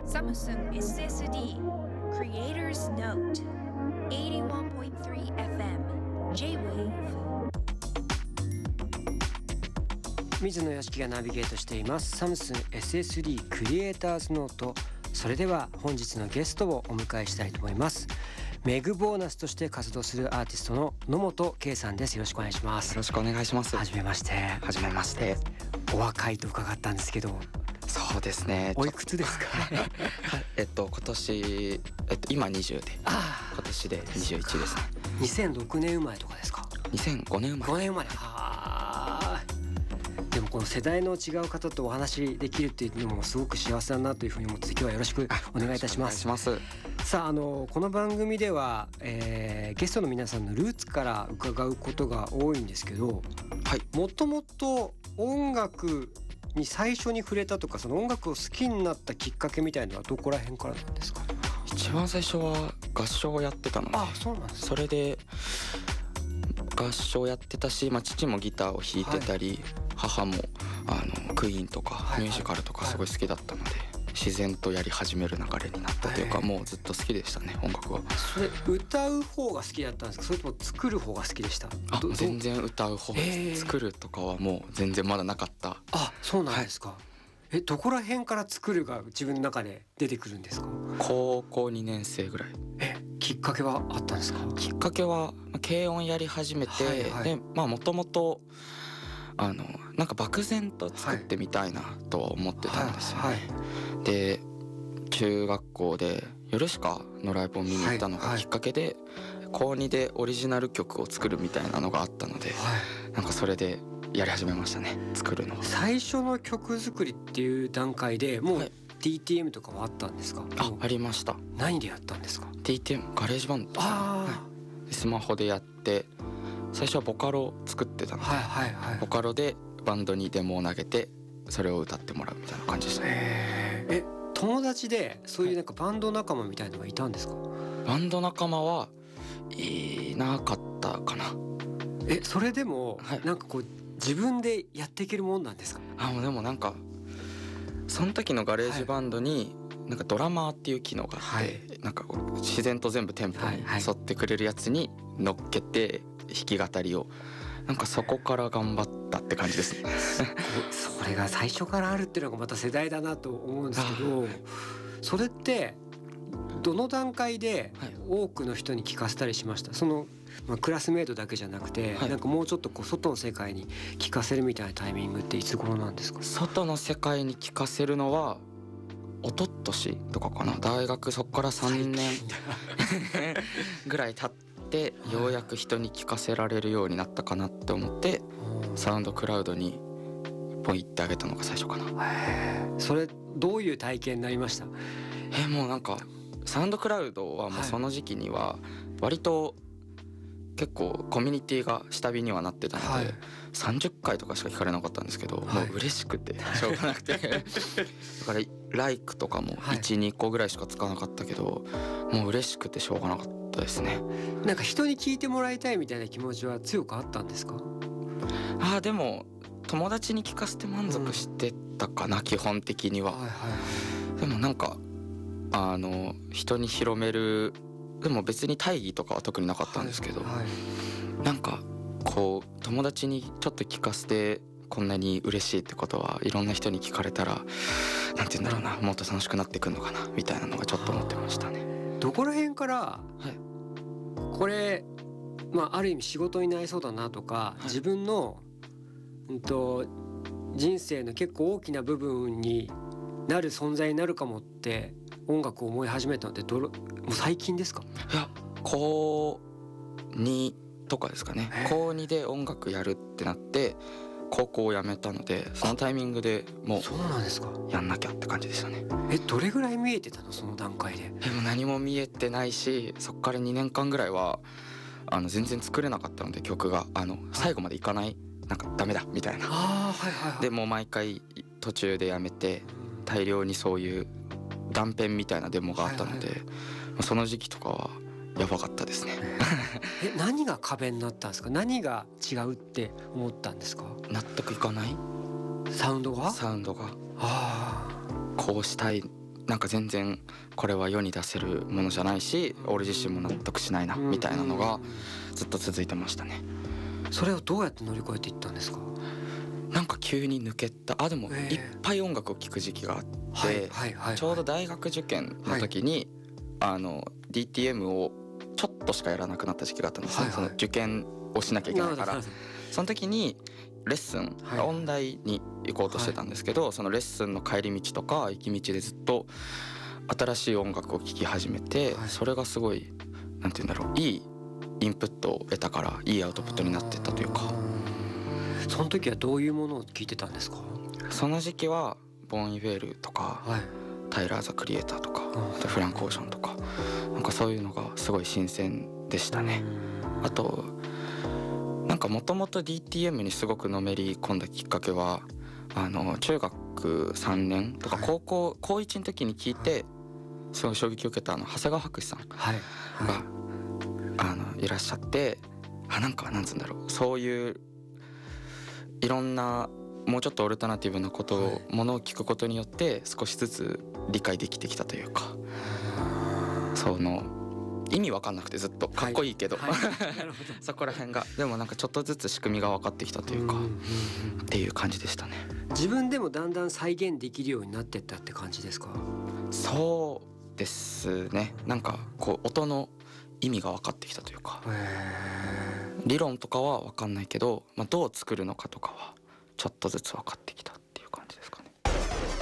サムスン SSD Creators Note 81.3 FM J-Wave。 水野良樹がナビゲートしていますサムスン SSD クリエイターズノート。それでは本日のゲストをお迎えしたいと思います。メグボーナスとして活動するアーティストの野本圭さんです。よろしくお願いします。 よろしくお願いします。 はじめまして。 はじめまして。 お若いと伺ったんですけど。 そうですね。 おいくつですか？ 今年、今20で、今年で21ですね。 2006年生まれとかですか ？2005年生まれ。 5年生まれ。でもこの世代の違う方とお話できるっていうのもすごく幸せだなというふうに思って、今日はよろしくお願いいたします。さあ、この番組では、ゲストの皆さんのルーツから伺うことが多いんですけど、もともと音楽に最初に触れたとか、その音楽を好きになったきっかけみたいなのはどこら辺からなんですか？ 一番最初は合唱をやってたので、 そうなんです。 それで合唱やってたし、父もギターを弾いてたり、母もクイーンとかミュージカルとかすごい好きだったので、自然とやり始める流れになったというか、もうずっと好きでしたね、音楽は。 それ歌う方が好きだったんですか、それとも作る方が好きでした？ 全然歌う方です。作るとかはもう全然まだなかった。 そうなんですか。どこら辺から作るが自分の中で出てくるんですか？高校2年生ぐらい。 きっかけはあったんですか？ きっかけは軽音やり始めて、でもともとなんか漠然と作ってみたいなとは思ってたんですよね。で中学校でヨルシカのライブを見に行ったのがきっかけで、高2でオリジナル曲を作るみたいなのがあったので、なんかそれでやり始めましたね、作るのは。 最初の曲作りっていう段階でもう DTM とかはあったんですか？ ありました。 何でやったんですか？ DTM ガレージバンドですね。スマホでやって、最初はボカロを作ってたので、ボカロでバンドにデモを投げてそれを歌ってもらうみたいな感じでしたね。 友達でそういうなんかバンド仲間みたいなのがいたんですか？ バンド仲間はいなかったかな。 それでもなんかこう自分でやっていけるもんなんですか？ でもなんかその時のガレージバンドになんかドラマーっていう機能があって、なんかこう自然と全部テンポに沿ってくれるやつに乗っけて弾き語りを、なんかそこから頑張ったって感じですね。 それが最初からあるっていうのがまた世代だなと思うんですけど、それってどの段階で多くの人に聞かせたりしました？そのクラスメートだけじゃなくて、なんかもうちょっとこう外の世界に聞かせるみたいなタイミングっていつ頃なんですか？ 外の世界に聞かせるのは一昨年とかかな。大学そこから3年ぐらい経ってようやく人に聞かせられるようになったかなって思って、サウンドクラウドにポイってあげたのが最初かな。 それどういう体験になりました？ もうなんかサウンドクラウドはもうその時期には割と結構コミュニティが下火にはなってたので、30回とかしか聞かれなかったんですけど、もう嬉しくてしょうがなくてだからライクとかも 1,2 個ぐらいしかつかなかったけど、もう嬉しくてしょうがなかったですね。 なんか人に聞いてもらいたいみたいな気持ちは強くあったんですか？ でも友達に聞かせて満足してたかな、基本的には。でもなんか人に広める、でも別に大義とかは特になかったんですけど、なんかこう友達にちょっと聞かせてこんなに嬉しいってことはいろんな人に聞かれたら、なんて言うんだろうな、もっと楽しくなってくんのかなみたいなのがちょっと思ってましたね。 どこら辺から、これある意味仕事になりそうだなとか、自分の、人生の結構大きな部分になる存在になるかもって音楽を思い始めたのってもう最近ですか？ いや、高2とかですかね。高2で音楽やるってなって高校を辞めたので、そのタイミングでもうやんなきゃって感じでしたね。 どれぐらい見えてたのその段階で？ も何も見えてないし、そっから2年間ぐらいは全然作れなかったので、曲が最後までいかない、なんかダメだみたいな。でもう毎回途中でやめて、大量にそういう断片みたいなデモがあったので、その時期とかはやばかったですね。 何が壁になったんですか？何が違うって思ったんですか？ 納得いかない？ サウンドがこうしたいなんか全然これは世に出せるものじゃないし俺自身も納得しないなみたいなのがずっと続いてましたね。 それをどうやって乗り越えていったんですか？ なんか急に抜けた。でもいっぱい音楽を聴く時期があって、ちょうど大学受験の時に、DTM をちょっとしかやらなくなった時期があったんですね、その受験をしなきゃいけないから。その時にレッスン、音大に行こうとしてたんですけど、そのレッスンの帰り道とか行き道でずっと新しい音楽を聴き始めて、それがすごいなんて言うんだろう、いいインプットを得たからいいアウトプットになってったというか。 その時はどういうものを聞いてたんですか？ その時期はボーン・イヴェールとか、タイラー・ザ・クリエイターとか、あとフランク・オーシャンとか、なんかそういうのがすごい新鮮でしたね。あとなんかもともと DTM にすごくのめり込んだきっかけは中学3年とか高1の時に聞いてすごい衝撃を受けた長谷川博さんが、いらっしゃって、なんかなんつうんだろう、そういういろんなもうちょっとオルタナティブなことを、ものを聞くことによって少しずつ理解できてきたというか、その意味わかんなくてずっとかっこいいけど、そこら辺がでもなんかちょっとずつ仕組みが分かってきたというか、っていう感じでしたね。 自分でもだんだん再現できるようになってったって感じですか？ そうですね。なんかこう音の意味が分かってきたというか、理論とかは分かんないけど、どう作るのかとかはちょっとずつ分かってきたっ